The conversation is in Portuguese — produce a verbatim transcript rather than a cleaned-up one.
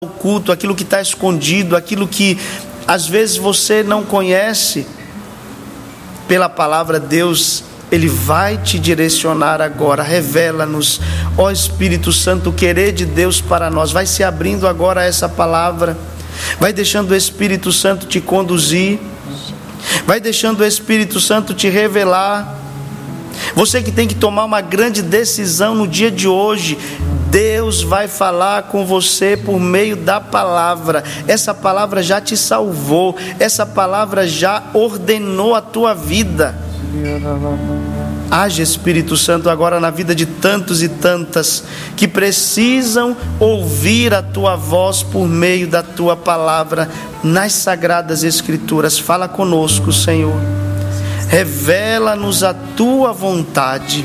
oculto, aquilo que está escondido, aquilo que às vezes você não conhece, pela palavra de Deus, Ele vai te direcionar agora. Revela-nos, ó Espírito Santo, o querer de Deus para nós. Vai se abrindo agora a essa palavra, vai deixando o Espírito Santo te conduzir, vai deixando o Espírito Santo te revelar. Você que tem que tomar uma grande decisão no dia de hoje, Deus vai falar com você por meio da palavra. Essa palavra já te salvou, essa palavra já ordenou a tua vida. Age, Espírito Santo, agora na vida de tantos e tantas que precisam ouvir a tua voz por meio da tua palavra nas sagradas escrituras. Fala conosco, Senhor. Revela-nos a tua vontade.